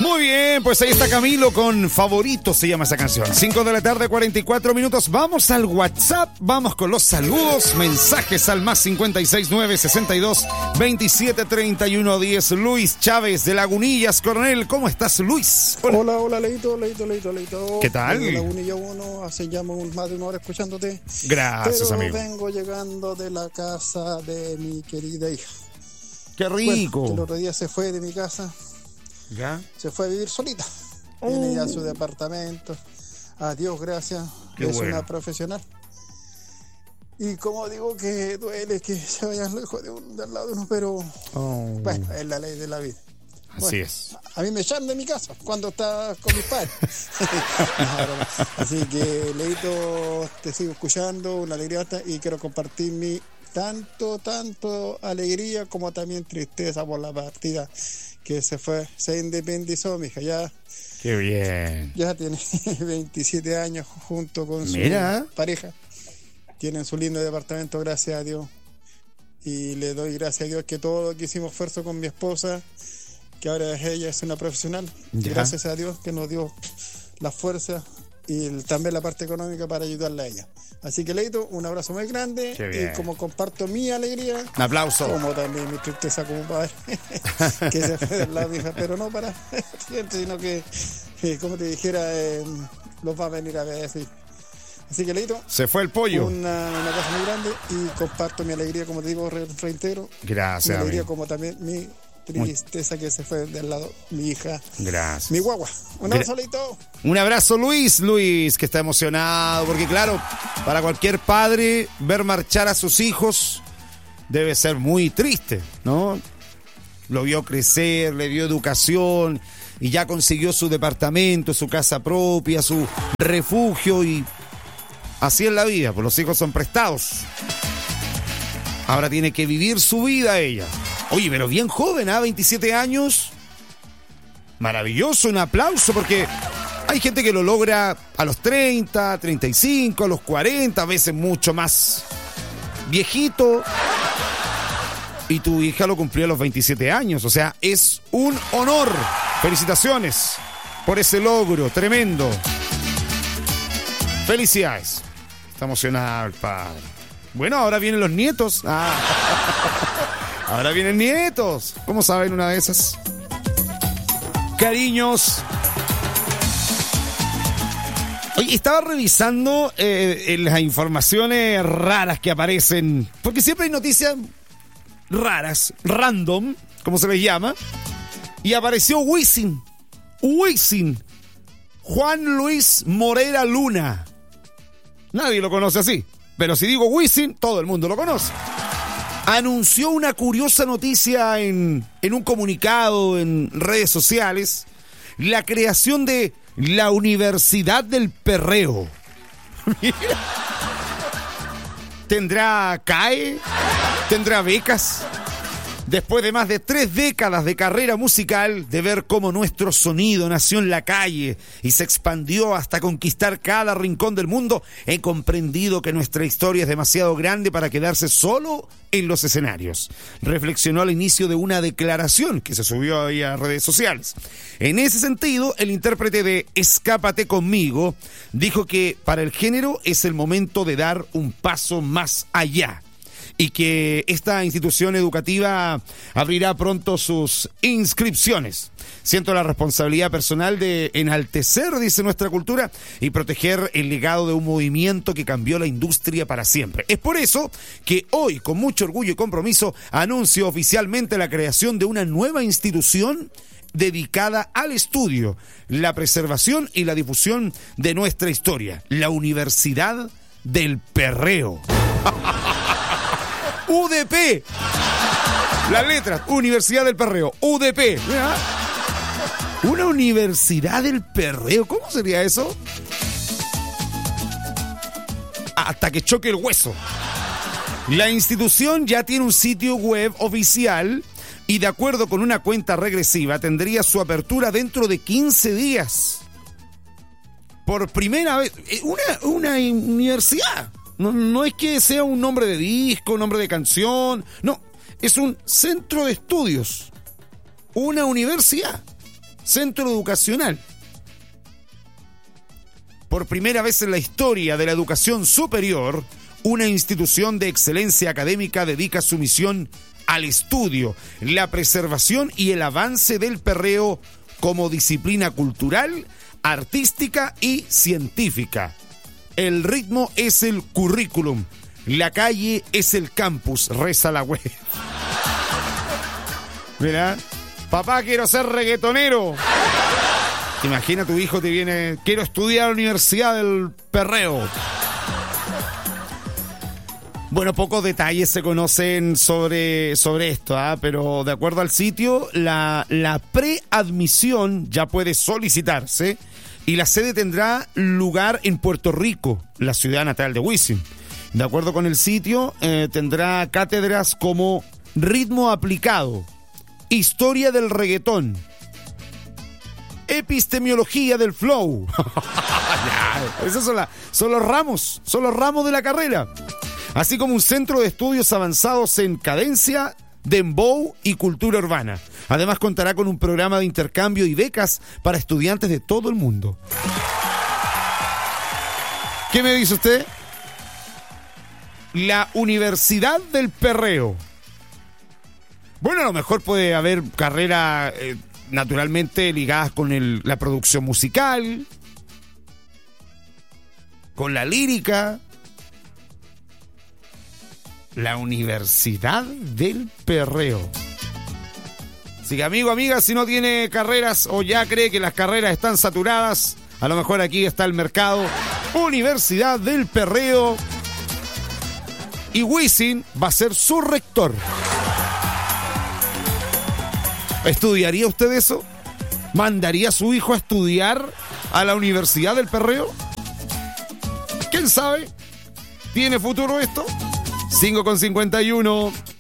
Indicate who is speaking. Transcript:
Speaker 1: Muy bien, pues ahí está Camilo con Favorito, se llama esa canción. 5 de la tarde, 44 minutos. Vamos al WhatsApp, vamos con los saludos, mensajes al más 569 62 27 31 10. Luis Chávez de Lagunillas, Coronel, ¿cómo estás, Luis?
Speaker 2: Hola, Leito.
Speaker 1: ¿Qué tal?
Speaker 2: De Lagunilla 1, hace ya más de una hora escuchándote.
Speaker 1: Gracias,
Speaker 2: pero
Speaker 1: amigo.
Speaker 2: Vengo llegando de la casa de mi querida hija.
Speaker 1: Qué rico.
Speaker 2: Bueno, el otro día se fue de mi casa.
Speaker 1: ¿Ya?
Speaker 2: Se fue a vivir solita. Tiene ya su departamento. Adiós, gracias.
Speaker 1: Qué
Speaker 2: es
Speaker 1: bueno.
Speaker 2: una profesional. Y como digo que duele que se vayan lejos de al lado de uno, pero bueno, es la ley de la vida.
Speaker 1: Así
Speaker 2: Bueno,
Speaker 1: es.
Speaker 2: A mí me echan de mi casa cuando está con mis padres. Así que, Leito, te sigo escuchando, una alegría y quiero compartir mi tanto alegría como también tristeza por la partida que se independizó, mi hija.
Speaker 1: Qué bien.
Speaker 2: Ya tiene 27 años junto con su pareja. Tienen su lindo departamento, gracias a Dios. Y le doy gracias a Dios que todo lo que hicimos esfuerzo con mi esposa, que ahora ella es una profesional. Gracias a Dios que nos dio la fuerza y también la parte económica para ayudarla a ella. Así que, Leito, un abrazo muy grande. Y como comparto mi alegría,
Speaker 1: un aplauso.
Speaker 2: Como también mi tristeza como padre, que se fue del lado de mi hija, pero no para siempre, sino que, como te dijera, los va a venir a ver. Así que, Leito,
Speaker 1: se fue el pollo.
Speaker 2: Una cosa muy grande y comparto mi alegría, como te digo, reitero.
Speaker 1: Gracias.
Speaker 2: Mi alegría,
Speaker 1: amigo.
Speaker 2: como también mi tristeza que se fue del lado mi hija.
Speaker 1: Gracias.
Speaker 2: Mi guagua. Un abrazo, Leito.
Speaker 1: Un abrazo, Luis, que está emocionado, porque claro, para cualquier padre ver marchar a sus hijos debe ser muy triste, ¿no? Lo vio crecer, le dio educación y ya consiguió su departamento, su casa propia, su refugio, y así es la vida, pues los hijos son prestados. Ahora tiene que vivir su vida ella. Oye, pero bien joven, 27 años. Maravilloso, un aplauso, porque hay gente que lo logra a los 30, 35, a los 40, a veces mucho más viejito. Y tu hija lo cumplió a los 27 años, o sea, es un honor. Felicitaciones por ese logro tremendo. Felicidades. Está emocionado el padre. Bueno, ahora vienen los nietos. Ahora vienen nietos. ¿Cómo saben una de esas? Cariños. Oye, estaba revisando las informaciones raras que aparecen, porque siempre hay noticias raras, random, como se les llama, y apareció Wisin, Juan Luis Morera Luna. Nadie lo conoce así, pero si digo Wisin, todo el mundo lo conoce. Anunció una curiosa noticia en un comunicado en redes sociales: la creación de la Universidad del Perreo. Mira. ¿Tendrá CAE? ¿Tendrá becas? Después de más de 3 décadas de carrera musical, de ver cómo nuestro sonido nació en la calle y se expandió hasta conquistar cada rincón del mundo, he comprendido que nuestra historia es demasiado grande para quedarse solo en los escenarios. Reflexionó al inicio de una declaración que se subió ahí a redes sociales. En ese sentido, el intérprete de Escápate conmigo dijo que para el género es el momento de dar un paso más allá, y que esta institución educativa abrirá pronto sus inscripciones. Siento la responsabilidad personal de enaltecer, dice, nuestra cultura y proteger el legado de un movimiento que cambió la industria para siempre. Es por eso que hoy, con mucho orgullo y compromiso, anuncio oficialmente la creación de una nueva institución dedicada al estudio, la preservación y la difusión de nuestra historia, la Universidad del Perreo. UDP. Las letras, Universidad del Perreo, UDP. ¿Ya? Una Universidad del Perreo, ¿cómo sería eso? Hasta que choque el hueso. La institución ya tiene un sitio web oficial y, de acuerdo con una cuenta regresiva, tendría su apertura dentro de 15 días. Por primera vez, una universidad. No es que sea un nombre de disco, un nombre de canción, no, es un centro de estudios, una universidad. centro educacional. Por primera vez en la historia de la educación superior, una institución de excelencia académica dedica su misión al estudio, la preservación y el avance del perreo como disciplina cultural, artística y científica. El ritmo es el currículum, la calle es el campus, reza la web. Mira, papá, quiero ser reggaetonero. Imagina, tu hijo te viene, quiero estudiar a la Universidad del Perreo. Bueno, pocos detalles se conocen sobre esto, pero de acuerdo al sitio, la preadmisión ya puede solicitarse y la sede tendrá lugar en Puerto Rico, la ciudad natal de Wisin. De acuerdo con el sitio, tendrá cátedras como ritmo aplicado, historia del reggaetón, epistemiología del flow. Esos son los ramos de la carrera. Así como un centro de estudios avanzados en cadencia, dembow y cultura urbana. Además contará con un programa de intercambio y becas para estudiantes de todo el mundo. ¿Qué me dice usted? La Universidad del Perreo. Bueno, a lo mejor puede haber carreras naturalmente ligadas con la producción musical, con la lírica. La Universidad del Perreo. Así que, amigo, amiga, si no tiene carreras o ya cree que las carreras están saturadas, a lo mejor aquí está el mercado. Universidad del Perreo. Y Wisin va a ser su rector. ¿Estudiaría usted eso? ¿Mandaría a su hijo a estudiar a la Universidad del Perreo? ¿Quién sabe? ¿Tiene futuro esto? 5:51.